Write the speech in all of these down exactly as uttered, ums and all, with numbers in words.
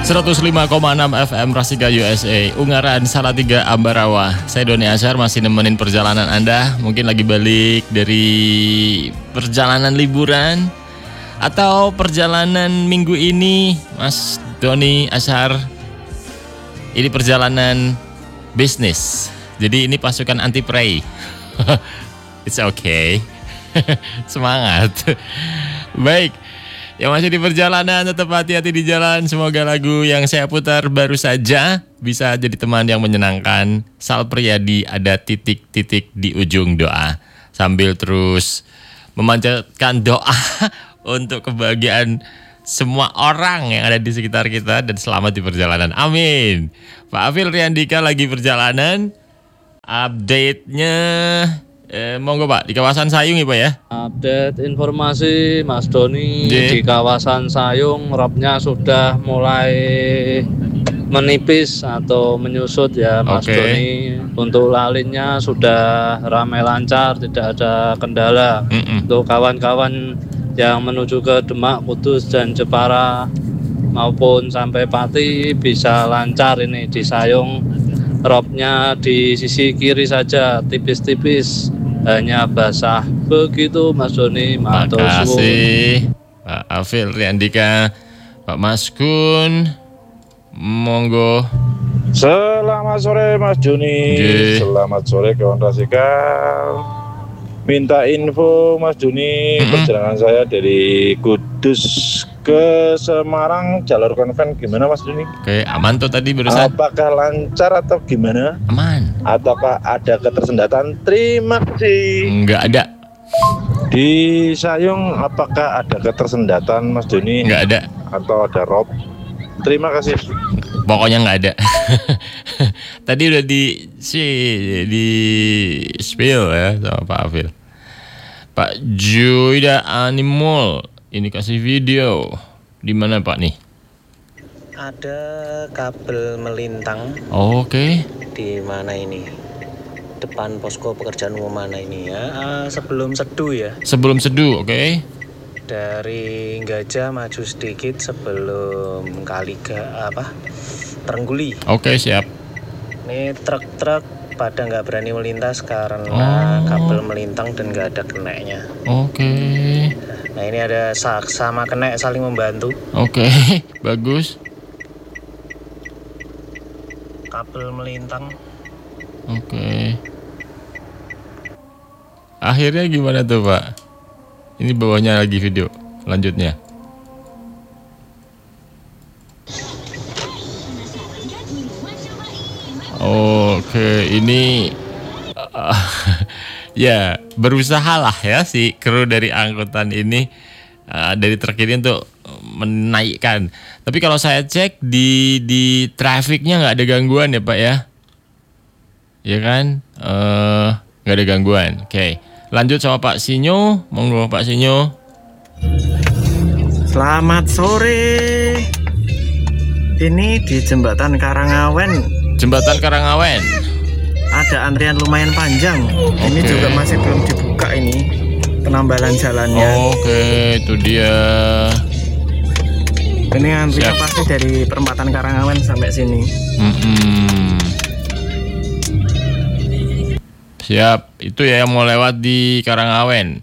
seratus lima koma enam F M Rasika U S A, Ungaran Salatiga Ambarawa. Saya Doni Asyar masih nemenin perjalanan Anda. Mungkin lagi balik dari perjalanan liburan atau perjalanan minggu ini, Mas Doni Asyar. Ini perjalanan bisnis. Jadi ini pasukan anti prey. It's okay. Semangat. Baik. Yang masih di perjalanan tetap hati-hati di jalan. Semoga lagu yang saya putar baru saja bisa jadi teman yang menyenangkan. Sal Priadi, ada titik-titik di ujung doa. Sambil terus memanjatkan doa untuk kebahagiaan semua orang yang ada di sekitar kita dan selamat di perjalanan. Amin. Pak Afil Riandika lagi perjalanan. Update-nya Eh, monggo Pak, di kawasan Sayung ya Pak ya. Update informasi Mas Doni, Ye. di kawasan Sayung robnya sudah mulai menipis atau menyusut ya Mas Oke. Doni. Untuk lalinnya sudah ramai lancar, tidak ada kendala. Mm-mm. Untuk kawan-kawan yang menuju ke Demak, Kudus dan Jepara maupun sampai Pati bisa lancar ini di Sayung. Robnya di sisi kiri saja tipis-tipis, hanya basah. Begitu Mas Doni. Matur suwun. Makasih Pak Afil Riandika. Pak Maskun, monggo. Selamat sore Mas Juni. Ye. Selamat sore kawan Rasika. Minta info Mas Juni, Mm-mm. perjalanan saya dari Kudus ke Semarang jalur konven gimana Mas Juni? Oke, aman tuh tadi barusan. Apakah lancar atau gimana? Aman. Ataukah ada ketersendatan? Terima kasih. Enggak ada. Di Sayung apakah ada ketersendatan Mas Juni? Enggak ada. Atau ada rob? Terima kasih. Pokoknya nggak ada. Tadi udah di si di spill ya sama Pak Afil. Pak Juida Animal ini kasih video. Di mana Pak nih? Ada kabel melintang Oke. di mana ini? Depan posko pekerjaan umum mana ini ya? Ah, sebelum Sedu ya. Sebelum Sedu, oke. Dari Gajah maju sedikit sebelum Kaliga apa? Terengguli. Oke, siap. Ini truk-truk pada nggak berani melintas karena Oh. kabel melintang dan nggak ada keneknya. Oke. Nah ini ada sak sama kenek saling membantu. Oke, bagus. Kabel melintang. Oke. Akhirnya gimana tuh, Pak? Ini bawahnya lagi video lanjutnya. Oke, ini uh, ya berusaha lah ya si kru dari angkutan ini uh, dari truk ini untuk menaikkan. Tapi kalau saya cek di di trafiknya nggak ada gangguan ya Pak ya, ya kan? Uh, nggak ada gangguan. Oke, lanjut sama Pak Sinyo, monggo Pak Sinyo. Selamat sore. Ini di jembatan Karangawen. Jembatan Karangawen. Ada antrian lumayan panjang. Ini Oke. juga masih belum dibuka ini penambalan jalannya. Oke, itu dia. Ini antrian Siap. pasti dari perempatan Karangawen sampai sini. Mm-mm. Siap, itu ya yang mau lewat di Karangawen.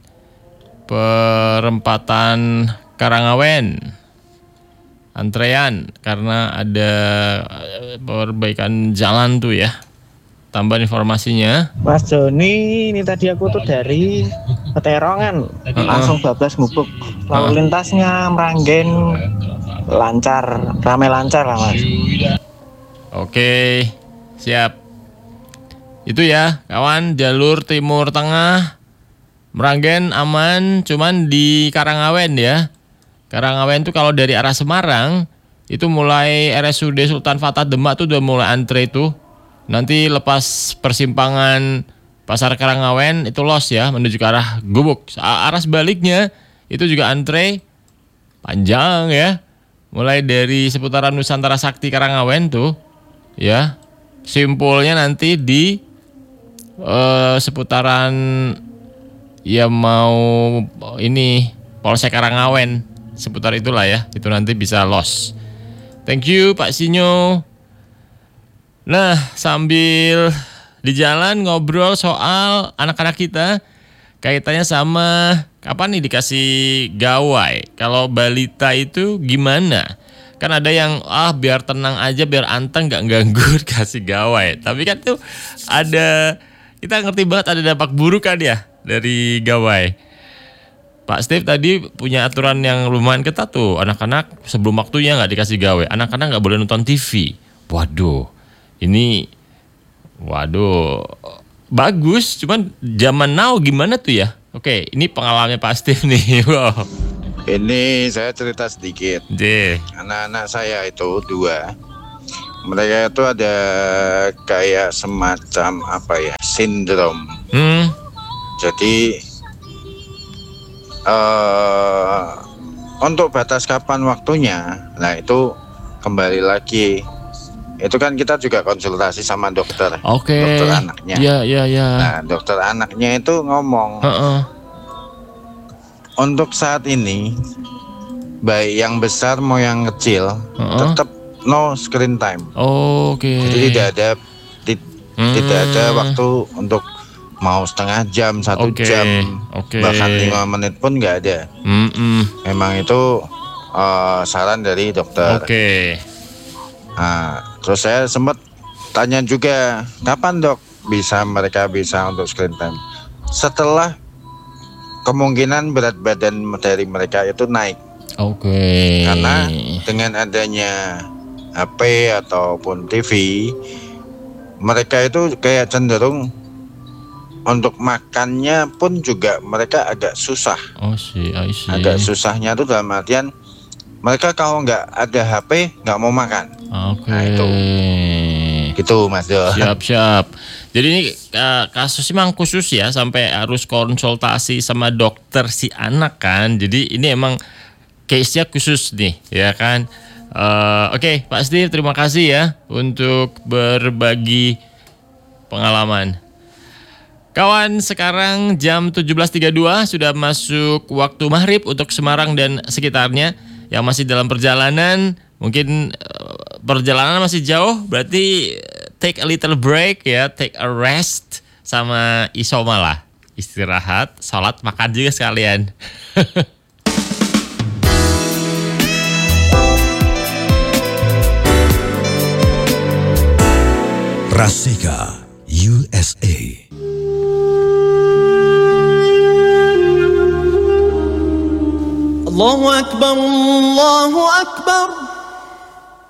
Perempatan Karangawen. Antrean karena ada eh, perbaikan jalan tuh ya. Tambah informasinya. Mas Joni, ini tadi aku tuh dari Peterongan, langsung bablas ngubuk. Lalu lintasnya Meranggen lancar, ramai lancar lah Mas. Oke, siap. Itu ya, kawan, jalur timur tengah Meranggen aman, cuman di Karangawen ya. Karangawen tuh kalau dari arah Semarang itu mulai R S U D Sultan Fatah Demak tuh udah mulai antre tuh. Nanti lepas persimpangan Pasar Karangawen itu los ya menuju ke arah Gubuk. Arah sebaliknya itu juga antre panjang ya. Mulai dari seputaran Nusantara Sakti Karangawen tuh ya. Simpulnya nanti di eh, seputaran ya mau ini Polsek Karangawen, seputar itulah ya, itu nanti bisa los. Thank you Pak Sinyo. Nah, sambil di jalan ngobrol soal anak-anak kita, kaitannya sama kapan nih dikasih gawai. Kalau balita itu gimana? Kan ada yang ah biar tenang aja, biar anteng gak ganggu kasih gawai. Tapi kan tuh ada, kita ngerti banget ada dampak buruk kan ya dari gawai. Pak Steve tadi punya aturan yang lumayan ketat tuh. Anak-anak sebelum waktunya gak dikasih gawai. Anak-anak gak boleh nonton T V. Waduh, ini waduh bagus. Cuman zaman now gimana tuh ya? Oke, ini pengalamannya Pak Steve nih. Wow. Ini saya cerita sedikit. J. Anak-anak saya itu dua. Mereka itu ada kayak semacam apa ya, sindrom. Hmm. Jadi uh, untuk batas kapan waktunya, nah itu kembali lagi. Itu kan kita juga konsultasi sama dokter, Oke. dokter anaknya. Iya, iya, iya. Nah, dokter anaknya itu ngomong, Heeh. untuk saat ini, baik yang besar mau yang kecil, Heeh. tetap no screen time. Oke. Jadi tidak ada ti- Hmm. tidak ada waktu untuk mau setengah jam, satu Oke, jam, oke. bahkan lima menit pun nggak ada. Mm-mm. Memang itu uh, saran dari dokter. Oke. Nah, terus saya sempat tanya juga, kapan dok bisa mereka bisa untuk screen time? Setelah kemungkinan berat badan dari mereka itu naik. Oke. Karena dengan adanya H P ataupun T V, mereka itu kayak cenderung untuk makannya pun juga mereka agak susah. Oh sih, I see. Agak susahnya tuh dalam artian mereka kalau nggak ada H P nggak mau makan. Oke. Nah, itu. Gitu Mas Jo. Siap, siap. Jadi ini uh, kasus memang khusus ya, sampai harus konsultasi sama dokter si anak kan. Jadi ini emang case-nya khusus nih, ya kan. Uh, Oke, okay, Pak Steve, terima kasih ya untuk berbagi pengalaman. Kawan, sekarang jam tujuh belas tiga puluh dua sudah masuk waktu maghrib untuk Semarang dan sekitarnya. Yang masih dalam perjalanan, mungkin uh, perjalanan masih jauh, berarti take a little break ya, take a rest sama isoma lah. Istirahat, sholat, makan juga sekalian. Rasika U S A. Allahu Akbar, Allahu Akbar.